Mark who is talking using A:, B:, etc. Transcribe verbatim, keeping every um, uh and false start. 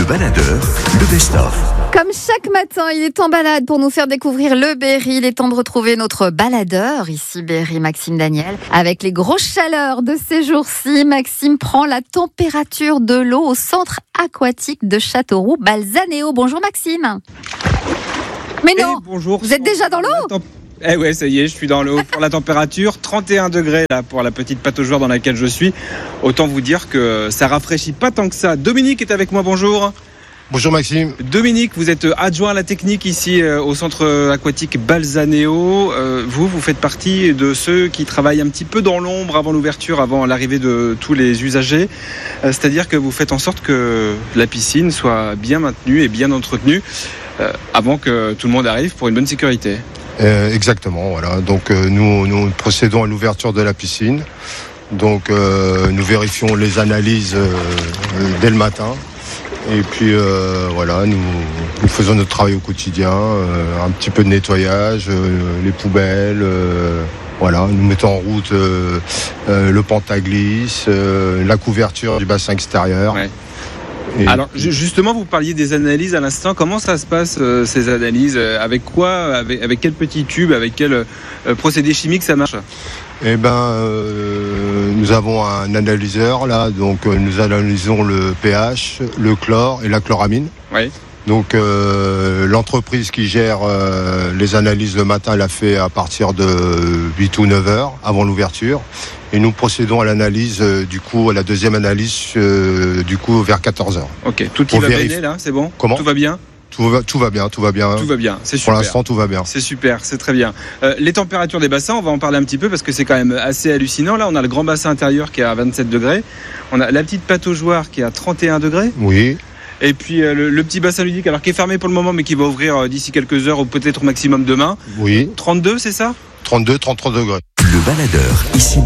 A: baladeur, le best-of.
B: Comme chaque matin, il est en balade pour nous faire découvrir le Berry. Il est temps de retrouver notre baladeur, ici Berry, Maxime Daniel. Avec les grosses chaleurs de ces jours-ci, Maxime prend la température de l'eau au centre aquatique de Châteauroux, Balzaneo. Bonjour Maxime. Mais non,
C: Et bonjour.
B: Vous êtes déjà dans l'eau ?
C: Temp- Eh ouais, ça y est, je suis dans l'eau. Pour la température, trente et un degrés là pour la petite pataugeoire dans laquelle je suis. Autant vous dire que ça rafraîchit pas tant que ça. Dominique est avec moi, bonjour.
D: Bonjour Maxime.
C: Dominique, vous êtes adjoint à la technique ici euh, au centre aquatique Balzaneo. Euh, vous, vous faites partie de ceux qui travaillent un petit peu dans l'ombre avant l'ouverture, avant l'arrivée de tous les usagers. Euh, c'est-à-dire que vous faites en sorte que la piscine soit bien maintenue et bien entretenue euh, avant que tout le monde arrive pour une bonne sécurité.
D: Euh, exactement, voilà. Donc euh, nous, nous procédons à l'ouverture de la piscine. Donc euh, nous vérifions les analyses euh, dès le matin. Et puis euh, voilà, nous, nous faisons notre travail au quotidien, euh, un petit peu de nettoyage, euh, les poubelles, euh, voilà, nous mettons en route euh, euh, le pantaglisse, euh, la couverture du bassin extérieur.
C: Ouais.
D: Et
C: Alors justement, vous parliez des analyses à l'instant. Comment ça se passe euh, ces analyses ? Avec quoi ? Avec, avec quel petit tube ? Avec quel euh, procédé chimique ça marche ?
D: Eh ben, euh, nous avons un analyseur là, donc euh, nous analysons le pH, le chlore et la chloramine.
C: Oui.
D: Donc euh, l'entreprise qui gère euh, les analyses le matin l'a fait à partir de huit ou neuf heures avant l'ouverture. Et nous procédons à l'analyse, euh, du coup, à la deuxième analyse, euh, du coup, vers quatorze heures.
C: Ok, tout y
D: Pour
C: va
D: vérifier.
C: bien là, c'est bon ?
D: Comment ?
C: Tout va bien ?
D: Tout va, tout va bien, tout va bien.
C: Tout va bien, c'est
D: Pour
C: super.
D: l'instant, tout va bien.
C: C'est super, c'est très bien. Euh, les températures des bassins, on va en parler un petit peu parce que c'est quand même assez hallucinant. Là, on a le grand bassin intérieur qui est à vingt-sept degrés. On a la petite pataugeoire qui est à trente et un degrés.
D: Oui.
C: Et puis euh, le, le petit bassin ludique, alors qui est fermé pour le moment, mais qui va ouvrir euh, d'ici quelques heures ou peut-être au maximum demain.
D: Oui.
C: trente-deux, c'est ça ?
D: trente-deux, trente-trois degrés.
A: Le baladeur, ici